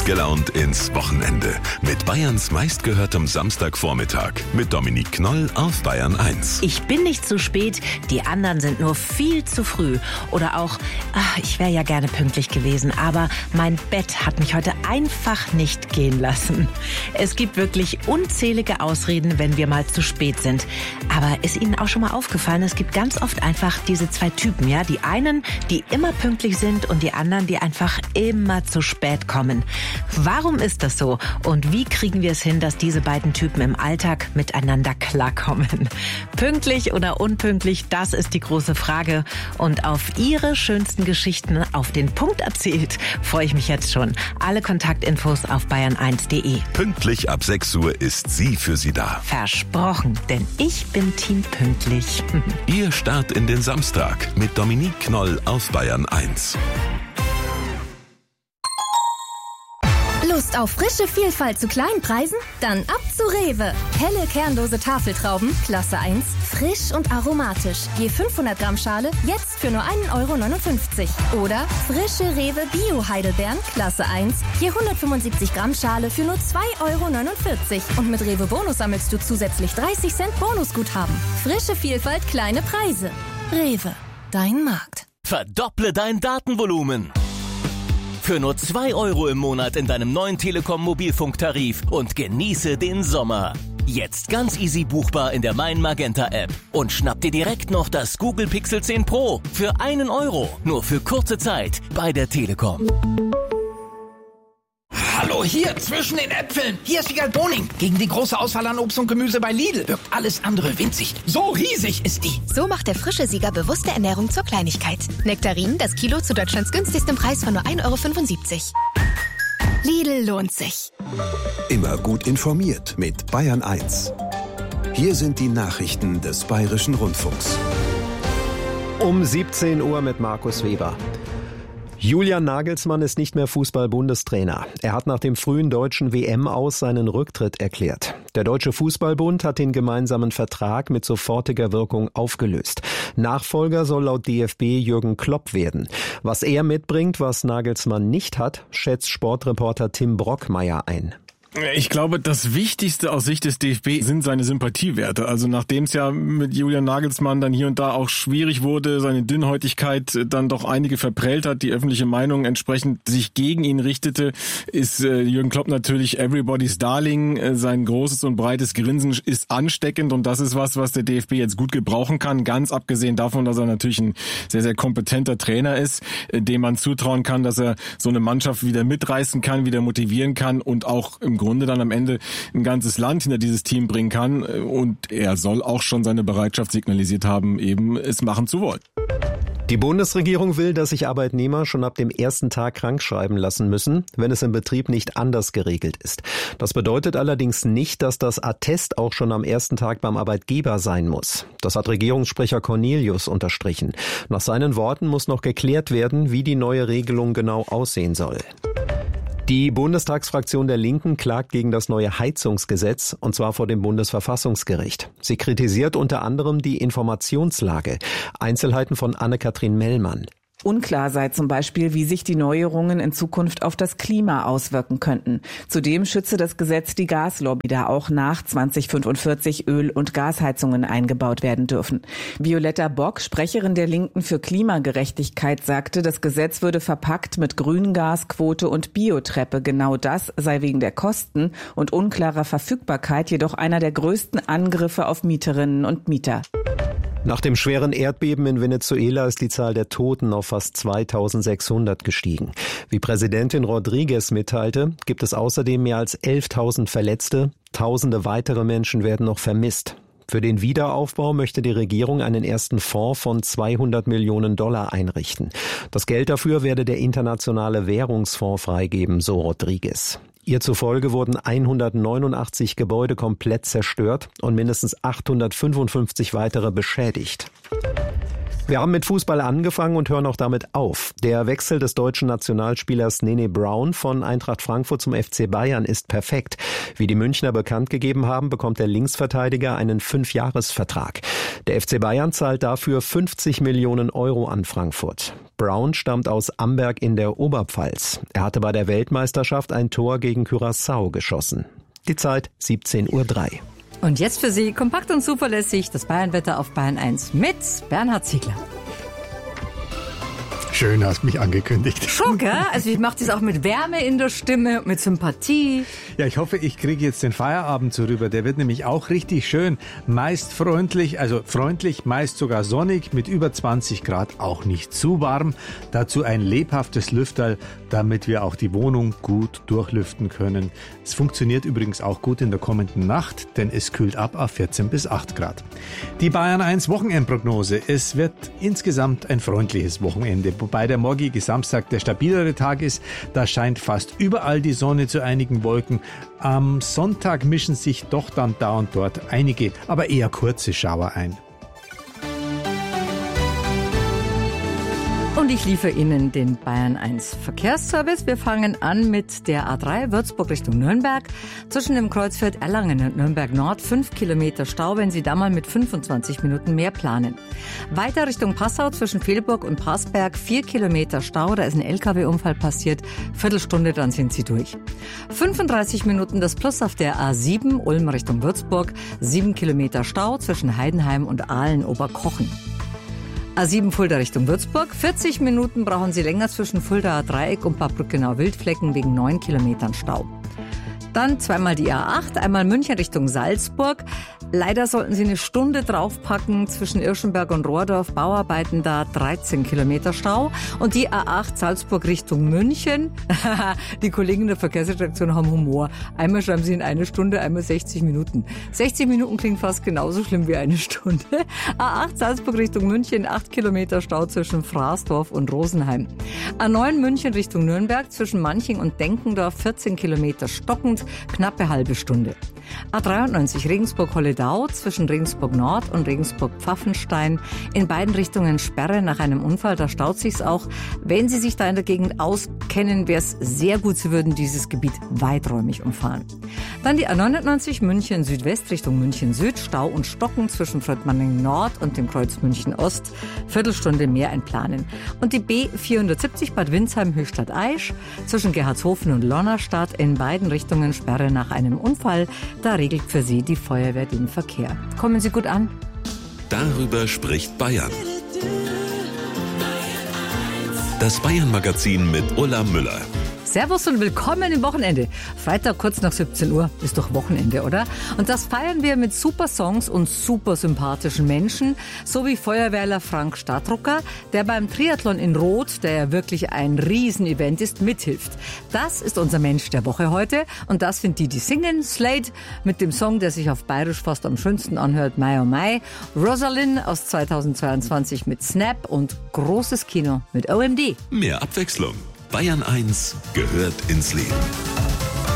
gelaunt ins Wochenende mit Bayerns meistgehörtem Samstagvormittag mit Dominique Knoll auf Bayern 1. Ich bin nicht zu spät, die anderen sind nur viel zu früh. Oder auch, ich wäre ja gerne pünktlich gewesen, aber mein Bett hat mich heute einfach nicht gehen lassen. Es gibt wirklich unzählige Ausreden, wenn wir mal zu spät sind. Aber ist Ihnen auch schon mal aufgefallen, es gibt ganz oft einfach diese zwei Typen, ja? Die einen, die immer pünktlich sind und die anderen, die einfach immer zu spät kommen. Warum ist das so? Und wie kriegen wir es hin, dass diese beiden Typen im Alltag miteinander klarkommen? Pünktlich oder unpünktlich, das ist die große Frage. Und auf Ihre schönsten Geschichten auf den Punkt erzählt, freue ich mich jetzt schon. Alle Kontaktinfos auf bayern1.de. Pünktlich ab 6 Uhr ist sie für Sie da. Versprochen, denn ich bin Team pünktlich. Ihr Start in den Samstag mit Dominique Knoll auf Bayern 1. Lust auf frische Vielfalt zu kleinen Preisen? Dann ab zu Rewe. Helle kernlose Tafeltrauben, Klasse 1, frisch und aromatisch. Je 500 Gramm Schale, jetzt für nur 1,59 €. Oder frische Rewe Bio-Heidelbeeren, Klasse 1, je 175 Gramm Schale für nur 2,49 €. Und mit Rewe Bonus sammelst du zusätzlich 30 Cent Bonusguthaben. Frische Vielfalt, kleine Preise. Rewe, dein Markt. Verdopple dein Datenvolumen. Für nur 2 € im Monat in deinem neuen Telekom-Mobilfunktarif und genieße den Sommer. Jetzt ganz easy buchbar in der Mein Magenta App. Und schnapp dir direkt noch das Google Pixel 10 Pro für 1 €. Nur für kurze Zeit bei der Telekom. Hallo, hier zwischen den Äpfeln. Hier ist Wiegald Boning. Gegen die große Auswahl an Obst und Gemüse bei Lidl wirkt alles andere winzig. So riesig ist die. So macht der frische Sieger bewusste Ernährung zur Kleinigkeit. Nektarinen, das Kilo zu Deutschlands günstigstem Preis von nur 1,75 €. Lidl lohnt sich. Immer gut informiert mit Bayern 1. Hier sind die Nachrichten des Bayerischen Rundfunks. Um 17 Uhr mit Markus Weber. Julian Nagelsmann ist nicht mehr Fußball-Bundestrainer. Er hat nach dem frühen deutschen WM-Aus seinen Rücktritt erklärt. Der Deutsche Fußballbund hat den gemeinsamen Vertrag mit sofortiger Wirkung aufgelöst. Nachfolger soll laut DFB Jürgen Klopp werden. Was er mitbringt, was Nagelsmann nicht hat, schätzt Sportreporter Tim Brockmeier ein. Ich glaube, das Wichtigste aus Sicht des DFB sind seine Sympathiewerte. Also nachdem es ja mit Julian Nagelsmann dann hier und da auch schwierig wurde, seine Dünnhäutigkeit dann doch einige verprellt hat, die öffentliche Meinung entsprechend sich gegen ihn richtete, ist Jürgen Klopp natürlich everybody's darling. Sein großes und breites Grinsen ist ansteckend und das ist was der DFB jetzt gut gebrauchen kann. Ganz abgesehen davon, dass er natürlich ein sehr, sehr kompetenter Trainer ist, dem man zutrauen kann, dass er so eine Mannschaft wieder mitreißen kann, wieder motivieren kann und auch im Grunde dann am Ende ein ganzes Land hinter dieses Team bringen kann. Und er soll auch schon seine Bereitschaft signalisiert haben, eben es machen zu wollen. Die Bundesregierung will, dass sich Arbeitnehmer schon ab dem ersten Tag krankschreiben lassen müssen, wenn es im Betrieb nicht anders geregelt ist. Das bedeutet allerdings nicht, dass das Attest auch schon am ersten Tag beim Arbeitgeber sein muss. Das hat Regierungssprecher Cornelius unterstrichen. Nach seinen Worten muss noch geklärt werden, wie die neue Regelung genau aussehen soll. Die Bundestagsfraktion der Linken klagt gegen das neue Heizungsgesetz, und zwar vor dem Bundesverfassungsgericht. Sie kritisiert unter anderem die Informationslage. Einzelheiten von Anne-Kathrin Mellmann. Unklar sei zum Beispiel, wie sich die Neuerungen in Zukunft auf das Klima auswirken könnten. Zudem schütze das Gesetz die Gaslobby, da auch nach 2045 Öl- und Gasheizungen eingebaut werden dürfen. Violetta Bock, Sprecherin der Linken für Klimagerechtigkeit, sagte, das Gesetz würde verpackt mit Grüngasquote und Biotreppe. Genau das sei wegen der Kosten und unklarer Verfügbarkeit jedoch einer der größten Angriffe auf Mieterinnen und Mieter. Nach dem schweren Erdbeben in Venezuela ist die Zahl der Toten auf fast 2600 gestiegen. Wie Präsidentin Rodriguez mitteilte, gibt es außerdem mehr als 11.000 Verletzte. Tausende weitere Menschen werden noch vermisst. Für den Wiederaufbau möchte die Regierung einen ersten Fonds von $200 Millionen einrichten. Das Geld dafür werde der Internationale Währungsfonds freigeben, so Rodriguez. Ihr zufolge wurden 189 Gebäude komplett zerstört und mindestens 855 weitere beschädigt. Wir haben mit Fußball angefangen und hören auch damit auf. Der Wechsel des deutschen Nationalspielers Nene Brown von Eintracht Frankfurt zum FC Bayern ist perfekt. Wie die Münchner bekannt gegeben haben, bekommt der Linksverteidiger einen 5-Jahres-Vertrag. Der FC Bayern zahlt dafür 50 Millionen Euro an Frankfurt. Brown stammt aus Amberg in der Oberpfalz. Er hatte bei der Weltmeisterschaft ein Tor gegen Curaçao geschossen. Die Zeit 17:03 Uhr. Und jetzt für Sie kompakt und zuverlässig das Bayernwetter auf Bayern 1 mit Bernhard Ziegler. Schön, hast mich angekündigt. Schon, gell? Also ich mache das auch mit Wärme in der Stimme, mit Sympathie. Ja, ich hoffe, ich kriege jetzt den Feierabend so rüber. Der wird nämlich auch richtig schön. Meist freundlich, also freundlich, meist sogar sonnig, mit über 20 Grad, auch nicht zu warm. Dazu ein lebhaftes Lüfterl, damit wir auch die Wohnung gut durchlüften können. Es funktioniert übrigens auch gut in der kommenden Nacht, denn es kühlt ab auf 14 bis 8 Grad. Die Bayern 1 Wochenendprognose. Es wird insgesamt ein freundliches Wochenende, wobei der morgige Samstag der stabilere Tag ist. Da scheint fast überall die Sonne zu einigen Wolken. Am Sonntag mischen sich doch dann da und dort einige, aber eher kurze Schauer ein. Und ich liefere Ihnen den Bayern 1 Verkehrsservice. Wir fangen an mit der A3 Würzburg Richtung Nürnberg. Zwischen dem Kreuzfeld Erlangen und Nürnberg Nord 5 Kilometer Stau, wenn Sie da mal mit 25 Minuten mehr planen. Weiter Richtung Passau zwischen Velburg und Passberg 4 Kilometer Stau. Da ist ein LKW-Unfall passiert. Viertelstunde, dann sind Sie durch. 35 Minuten das Plus auf der A7 Ulm Richtung Würzburg. 7 Kilometer Stau zwischen Heidenheim und Aalen-Oberkochen. A7 Fulda Richtung Würzburg. 40 Minuten brauchen Sie länger zwischen Fuldaer Dreieck und Bad Brückenau-Wildflecken wegen 9 Kilometern Stau. Dann zweimal die A8, einmal München Richtung Salzburg. Leider sollten Sie eine Stunde draufpacken zwischen Irschenberg und Rohrdorf. Bauarbeiten da 13 Kilometer Stau. Und die A8 Salzburg Richtung München. Die Kollegen der Verkehrsredaktion haben Humor. Einmal schreiben sie in eine Stunde, einmal 60 Minuten. 60 Minuten klingt fast genauso schlimm wie eine Stunde. A8 Salzburg Richtung München, 8 Kilometer Stau zwischen Fraßdorf und Rosenheim. A9 München Richtung Nürnberg zwischen Manching und Denkendorf, 14 Kilometer stockend, knappe halbe Stunde. A93 Regensburg-Holledau zwischen Regensburg Nord und Regensburg-Pfaffenstein. In beiden Richtungen Sperre nach einem Unfall, da staut sich's auch. Wenn Sie sich da in der Gegend auskennen, wäre es sehr gut, Sie würden dieses Gebiet weiträumig umfahren. Dann die A99 München Südwest Richtung München Süd, Stau und Stocken zwischen Fröttmanning Nord und dem Kreuz München Ost. Viertelstunde mehr einplanen. Und die B470 Bad Windsheim Höchstadt Aisch zwischen Gerhardshofen und Lonnerstadt, in beiden Richtungen Sperre nach einem Unfall. Da regelt für Sie die Feuerwehr den Verkehr. Kommen Sie gut an. Darüber spricht Bayern. Das Bayern-Magazin mit Ulla Müller. Servus und willkommen im Wochenende. Freitag kurz nach 17 Uhr ist doch Wochenende, oder? Und das feiern wir mit super Songs und super sympathischen Menschen, so wie Feuerwehrler Frank Stadtrucker, der beim Triathlon in Rot, der ja wirklich ein Riesenevent ist, mithilft. Das ist unser Mensch der Woche heute und das sind die singen. Slade mit dem Song, der sich auf Bayerisch fast am schönsten anhört, Mai oh Mai. Rosalind aus 2022 mit Snap und großes Kino mit OMD. Mehr Abwechslung. Bayern 1 gehört ins Leben.